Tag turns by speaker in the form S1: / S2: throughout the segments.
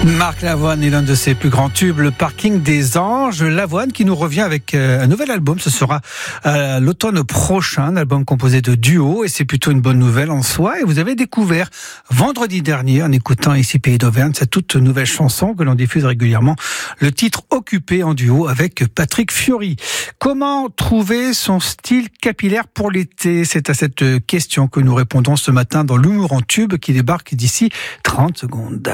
S1: Marc Lavoine est l'un de ses plus grands tubes, le Parking des Anges. Lavoine qui nous revient avec un nouvel album. Ce sera à l'automne prochain, un album composé de duos, et c'est plutôt une bonne nouvelle en soi. Et vous avez découvert vendredi dernier, en écoutant ici Pays d'Auvergne, cette toute nouvelle chanson que l'on diffuse régulièrement, le titre Occupé en duo avec Patrick Fiori. Comment trouver son style capillaire pour l'été? C'est à cette question que nous répondons ce matin dans l'humour en tube qui débarque d'ici 30 secondes.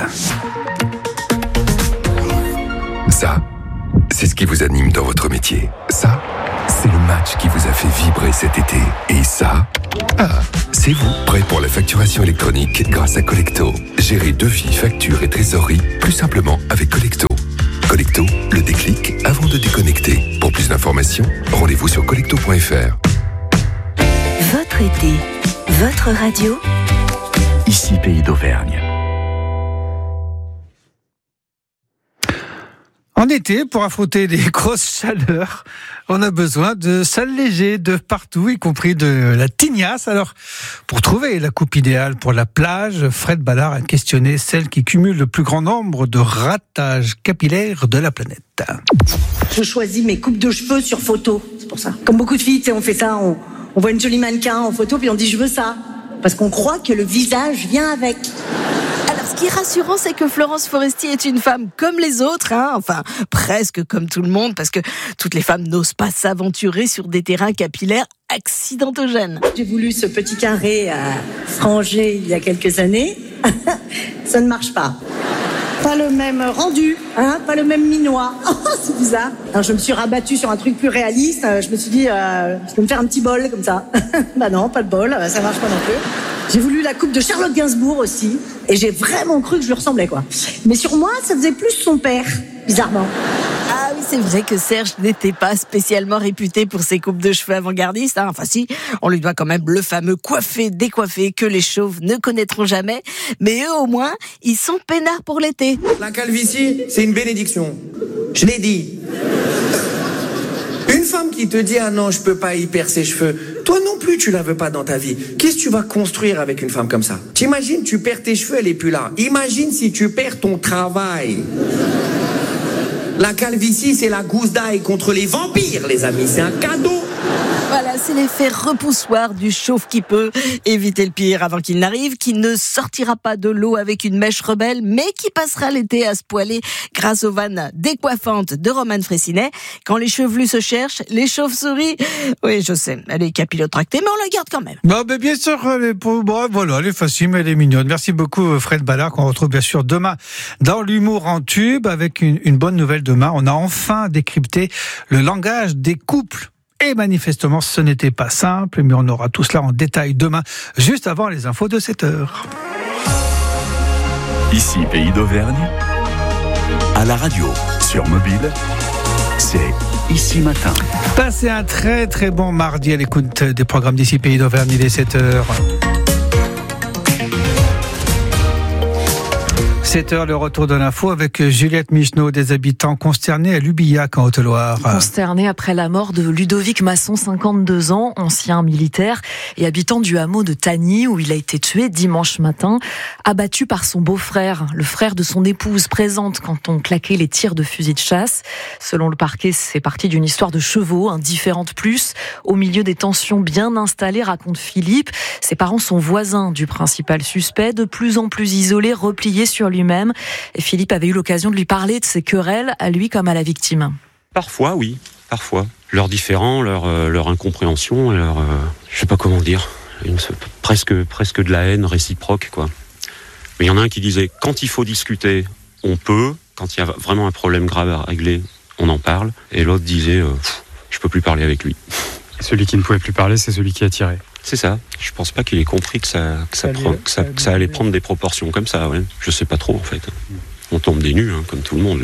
S2: Ça, c'est ce qui vous anime dans votre métier. Ça, c'est le match qui vous a fait vibrer cet été. Et ça, c'est vous, prêt pour la facturation électronique grâce à Collecto. Gérez devis, factures et trésorerie plus simplement avec Collecto. Collecto, le déclic avant de déconnecter. Pour plus d'informations, rendez-vous sur collecto.fr.
S3: Votre été, votre radio.
S4: Ici Pays d'Auvergne.
S1: En été, pour affronter les grosses chaleurs, on a besoin de s'alléger de partout, y compris de la tignasse. Alors, pour trouver la coupe idéale pour la plage, Fred Ballard a questionné celle qui cumule le plus grand nombre de ratages capillaires de la planète.
S5: Je choisis mes coupes de cheveux sur photo, c'est pour ça. Comme beaucoup de filles, on fait ça, on voit une jolie mannequin en photo, puis on dit je veux ça. Parce qu'on croit que le visage vient avec.
S6: Ce qui est rassurant, c'est que Florence Foresti est une femme comme les autres, enfin presque comme tout le monde, parce que toutes les femmes n'osent pas s'aventurer sur des terrains capillaires accidentogènes.
S5: J'ai voulu ce petit carré frangé il y a quelques années. Ça ne marche pas. Pas le même rendu, pas le même minois. C'est bizarre. Alors je me suis rabattue sur un truc plus réaliste. Je me suis dit, je peux me faire un petit bol comme ça. Bah non, pas de bol, ça marche pas non plus. J'ai voulu la coupe de Charlotte Gainsbourg aussi, et j'ai vraiment cru que je lui ressemblais, quoi. Mais sur moi, ça faisait plus son père, bizarrement.
S6: Ah oui, c'est vrai que Serge n'était pas spécialement réputé pour ses coupes de cheveux avant-gardistes. Enfin si, on lui doit quand même le fameux coiffé-décoiffé que les chauves ne connaîtront jamais. Mais eux, au moins, ils sont peinards pour l'été.
S7: La calvitie, c'est une bénédiction. Je l'ai dit. Une femme qui te dit « Ah non, je peux pas y perdre ses cheveux », toi non plus tu la veux pas dans ta vie. Qu'est-ce que tu vas construire avec une femme comme ça? T'imagines, tu perds tes cheveux, elle est plus là. Imagine si tu perds ton travail. La calvitie, c'est la gousse d'ail contre les vampires, les amis. C'est un cadeau.
S6: Voilà, c'est l'effet repoussoir du chauve qui peut éviter le pire avant qu'il n'arrive, qui ne sortira pas de l'eau avec une mèche rebelle, mais qui passera l'été à se poiler grâce aux vannes décoiffantes de Romane Fraissinet. Quand les chevelus se cherchent, les chauves-souris, oui, je sais, elle est capillotractée, mais on la garde quand même.
S1: Bah, mais bien sûr, elle est facile, mais elle est mignonne. Merci beaucoup, Fred Ballard, qu'on retrouve bien sûr demain dans l'humour en tube, avec une bonne nouvelle demain. On a enfin décrypté le langage des couples. Et manifestement, ce n'était pas simple, mais on aura tout cela en détail demain, juste avant les infos de 7h.
S4: Ici Pays d'Auvergne, à la radio, sur mobile, c'est Ici Matin.
S1: Passez un très très bon mardi à l'écoute des programmes d'ici Pays d'Auvergne, il est 7h. 7h, le retour de l'info avec Juliette Micheneau, des habitants consternés à Lubillac en Haute-Loire.
S8: Consternés après la mort de Ludovic Masson, 52 ans, ancien militaire et habitant du hameau de Tagny, où il a été tué dimanche matin, abattu par son beau-frère, le frère de son épouse, présente quand on claquait les tirs de fusil de chasse. Selon le parquet, c'est parti d'une histoire de chevaux, indifférente plus, au milieu des tensions bien installées, raconte Philippe. Ses parents sont voisins du principal suspect, de plus en plus isolé, replié sur lui-même. Et Philippe avait eu l'occasion de lui parler de ses querelles, à lui comme à la victime.
S9: Parfois, oui, parfois. Leurs différends, leur incompréhension, je sais pas comment dire, presque de la haine réciproque, quoi. Mais il y en a un qui disait, quand il faut discuter, on peut, quand il y a vraiment un problème grave à régler, on en parle. Et l'autre disait, je peux plus parler avec lui.
S10: Celui qui ne pouvait plus parler, c'est celui qui a tiré.
S9: C'est ça. Je pense pas qu'il ait compris que ça allait prendre des proportions comme ça. Ouais. Je sais pas trop en fait. On tombe des nues, comme tout le monde là.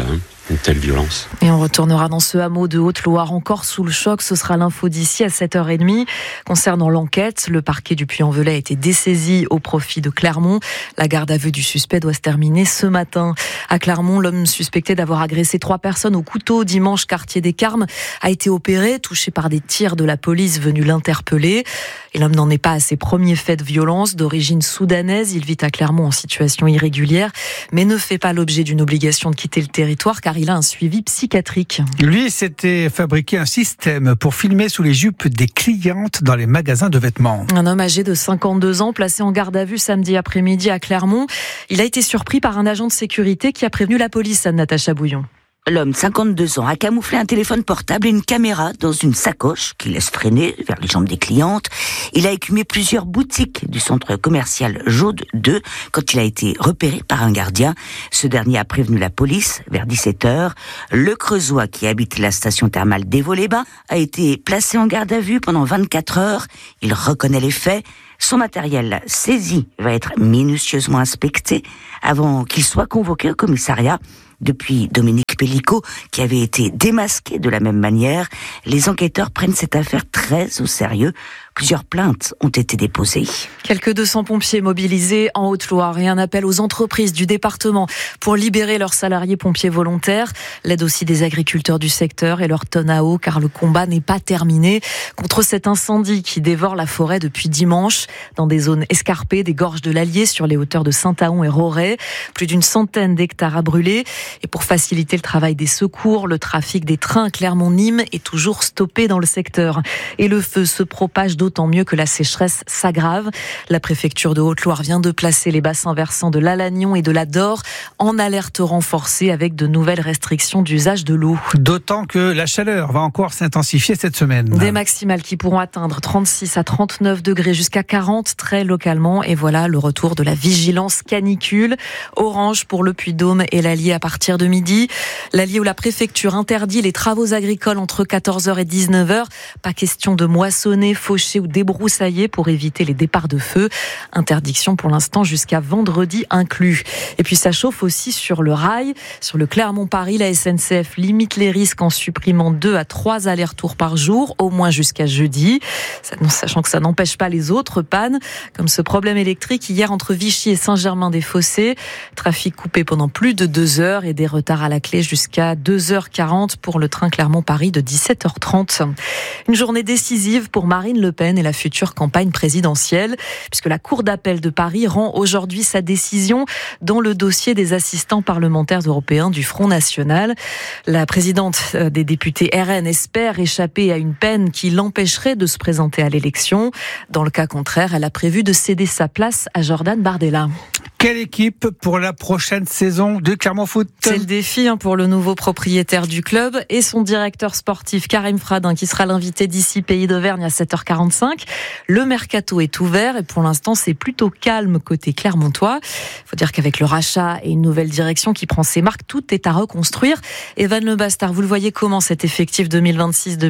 S9: une telle violence.
S8: Et on retournera dans ce hameau de Haute-Loire encore sous le choc. Ce sera l'info d'ici à 7h30. Concernant l'enquête, le parquet du Puy-en-Velay a été dessaisi au profit de Clermont. La garde à vue du suspect doit se terminer ce matin. À Clermont, l'homme suspecté d'avoir agressé 3 personnes au couteau dimanche quartier des Carmes a été opéré, touché par des tirs de la police venus l'interpeller. Et l'homme n'en est pas à ses premiers faits de violence. D'origine soudanaise, il vit à Clermont en situation irrégulière, mais ne fait pas l'objet d'une obligation de quitter le territoire car il a un suivi psychiatrique.
S1: Lui s'était fabriqué un système pour filmer sous les jupes des clientes dans les magasins de vêtements.
S8: Un homme âgé de 52 ans, placé en garde à vue samedi après-midi à Clermont. Il a été surpris par un agent de sécurité qui a prévenu la police, Anne-Natacha Bouillon.
S11: L'homme de 52 ans a camouflé un téléphone portable et une caméra dans une sacoche qu'il laisse traîner vers les jambes des clientes. Il a écumé plusieurs boutiques du centre commercial Jaude 2 quand il a été repéré par un gardien. Ce dernier a prévenu la police vers 17h. Le Creusois qui habite la station thermale d'Évaux-les-Bains a été placé en garde à vue pendant 24 heures. Il reconnaît les faits. Son matériel saisi va être minutieusement inspecté avant qu'il soit convoqué au commissariat. Depuis Dominique Pellicot, qui avait été démasqué de la même manière, les enquêteurs prennent cette affaire très au sérieux. Plusieurs plaintes ont été déposées.
S8: Quelques 200 pompiers mobilisés en Haute-Loire et un appel aux entreprises du département pour libérer leurs salariés pompiers volontaires. L'aide aussi des agriculteurs du secteur et leur tonne à eau, car le combat n'est pas terminé contre cet incendie qui dévore la forêt depuis dimanche. Dans des zones escarpées, des gorges de l'Allier sur les hauteurs de Saint-Aon et Roret. Plus d'une centaine d'hectares à brûler. Et pour faciliter le travail des secours, le trafic des trains Clermont-Nîmes est toujours stoppé dans le secteur. Et le feu se propage d'autant mieux que la sécheresse s'aggrave. La préfecture de Haute-Loire vient de placer les bassins versants de l'Alagnon et de la Dore en alerte renforcée avec de nouvelles restrictions d'usage de l'eau.
S1: D'autant que la chaleur va encore s'intensifier cette semaine.
S8: Des maximales qui pourront atteindre 36 à 39 degrés jusqu'à 40 très localement. Et voilà le retour de la vigilance canicule. Orange pour le Puy-de-Dôme et l'Allier à partir de midi. L'Allier où la préfecture interdit les travaux agricoles entre 14h et 19h. Pas question de moissonner, faucher ou débroussailler pour éviter les départs de feu. Interdiction pour l'instant jusqu'à vendredi inclus. Et puis ça chauffe aussi sur le rail. Sur le Clermont-Paris, la SNCF limite les risques en supprimant 2 à 3 allers-retours par jour, au moins jusqu'à jeudi. Sachant que ça n'empêche pas les autres pannes, comme ce problème électrique hier entre Vichy et Saint-Germain-des-Fossés. Trafic coupé pendant plus de 2 heures et des retards à la clé jusqu'à 2h40 pour le train Clermont-Paris de 17h30. Une journée décisive pour Marine Le Pen et la future campagne présidentielle, puisque la Cour d'appel de Paris rend aujourd'hui sa décision dans le dossier des assistants parlementaires européens du Front National. La présidente des députés RN espère échapper à une peine qui l'empêcherait de se présenter à l'élection. Dans le cas contraire, elle a prévu de céder sa place à Jordan Bardella.
S1: Quelle équipe pour la prochaine saison de Clermont Foot ?
S8: C'est le défi pour le nouveau propriétaire du club et son directeur sportif Karim Fradin qui sera l'invité d'ici Pays d'Auvergne à 7h45. Le mercato est ouvert et pour l'instant c'est plutôt calme côté clermontois. Il faut dire qu'avec le rachat et une nouvelle direction qui prend ses marques, tout est à reconstruire. Evan Le Bastard, vous le voyez comment cet effectif 2026-2027 ?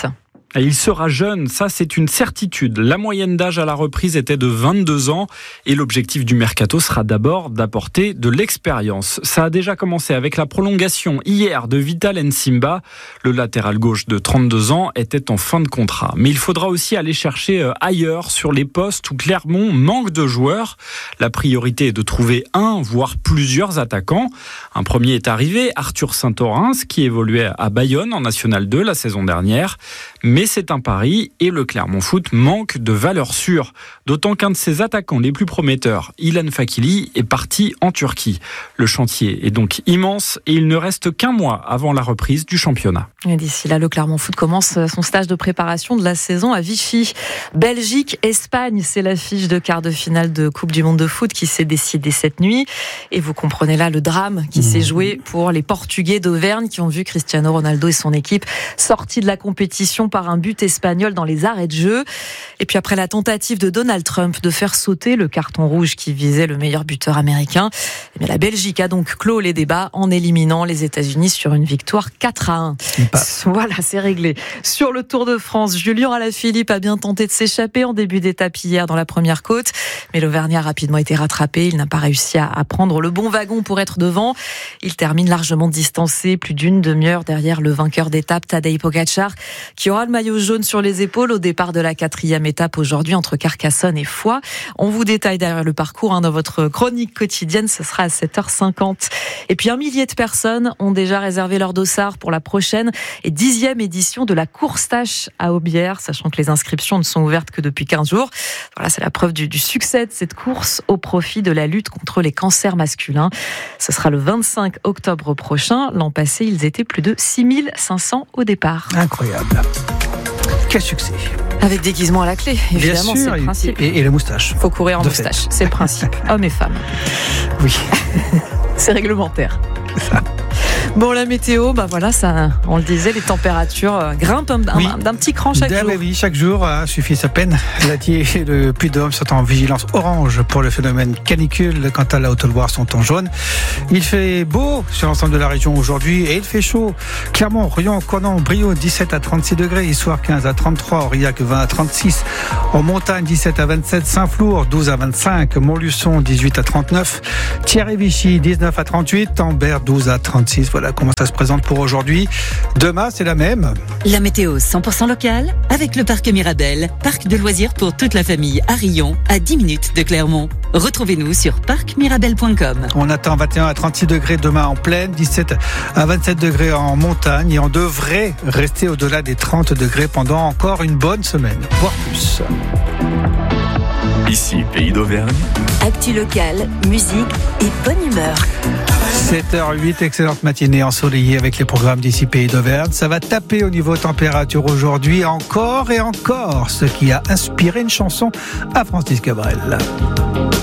S10: Il sera jeune, ça c'est une certitude. La moyenne d'âge à la reprise était de 22 ans et l'objectif du mercato sera d'abord d'apporter de l'expérience. Ça a déjà commencé avec la prolongation hier de Vital Nsimba. Le latéral gauche de 32 ans était en fin de contrat. Mais il faudra aussi aller chercher ailleurs sur les postes où Clermont manque de joueurs. La priorité est de trouver un, voire plusieurs attaquants. Un premier est arrivé, Arthur Saint-Orens, qui évoluait à Bayonne en National 2 la saison dernière. Mais c'est un pari et le Clermont Foot manque de valeur sûre. D'autant qu'un de ses attaquants les plus prometteurs, Ilan Fakili, est parti en Turquie. Le chantier est donc immense et il ne reste qu'un mois avant la reprise du championnat.
S8: Et d'ici là, le Clermont Foot commence son stage de préparation de la saison à Vichy. Belgique, Espagne, c'est l'affiche de quart de finale de Coupe du Monde de foot qui s'est décidée cette nuit. Et vous comprenez là le drame qui s'est joué pour les Portugais d'Auvergne qui ont vu Cristiano Ronaldo et son équipe sortis de la compétition par un but espagnol dans les arrêts de jeu. Et puis après la tentative de Donald Trump de faire sauter le carton rouge qui visait le meilleur buteur américain, Mais la Belgique a donc clos les débats en éliminant les États-Unis sur une victoire 4-1. Voilà, c'est réglé. Sur le Tour de France, Julien Alaphilippe a bien tenté de s'échapper en début d'étape hier dans la première côte, mais l'Auvergnat a rapidement été rattrapé. Il n'a pas réussi à prendre le bon wagon pour être devant. Il termine largement distancé, plus d'une demi-heure derrière le vainqueur d'étape Tadej Pogačar, qui aura le maillot jaune sur les épaules au départ de la 4e étape aujourd'hui entre Carcassonne et Foix. On vous détaille derrière le parcours dans votre chronique quotidienne, ce sera à 7h50. Et puis 1 millier de personnes ont déjà réservé leur dossard pour la prochaine et 10e édition de la course Tâche à Aubière, sachant que les inscriptions ne sont ouvertes que depuis 15 jours. Voilà, c'est la preuve du succès de cette course au profit de la lutte contre les cancers masculins. Ce sera le 25 octobre prochain. L'an passé, ils étaient plus de 6500 au départ.
S1: Incroyable. Quel succès.
S8: Avec déguisement à la clé, évidemment,
S1: bien sûr,
S8: c'est le principe.
S1: Et la moustache.
S8: Faut courir en moustache, c'est le principe. Hommes et femmes.
S1: Oui.
S8: C'est réglementaire.
S1: C'est ça.
S8: Bon, la météo, voilà, ça, on le disait, les températures grimpent d'un petit cran chaque jour.
S1: Oui, chaque jour, suffit sa peine. L'Allier et le Puy-de-Dôme sont en vigilance orange pour le phénomène canicule. Quant à la Haute-Loire, sont en jaune. Il fait beau sur l'ensemble de la région aujourd'hui et il fait chaud. Clermont, Rion, Conan, Brio, 17 à 36 degrés. Issoire, 15 à 33. Aurillac, 20 à 36. En montagne, 17 à 27. Saint-Flour, 12 à 25. Montluçon, 18 à 39. Thierry-Vichy, 19 à 38. Ambert, 12 à 36. Voilà comment ça se présente pour aujourd'hui. Demain, c'est la même.
S12: La météo 100% locale avec le parc Mirabel, parc de loisirs pour toute la famille à Rion, à 10 minutes de Clermont. Retrouvez-nous sur parcmirabel.com.
S1: On attend 21 à 36 degrés demain en plaine, 17 à 27 degrés en montagne et on devrait rester au-delà des 30 degrés pendant encore une bonne semaine, voire plus.
S4: Ici, Pays d'Auvergne.
S3: Actu locale, musique et bonne humeur.
S1: 7h08, excellente matinée ensoleillée avec les programmes d'ici Pays d'Auvergne. Ça va taper au niveau température aujourd'hui encore et encore, ce qui a inspiré une chanson à Francis Cabrel.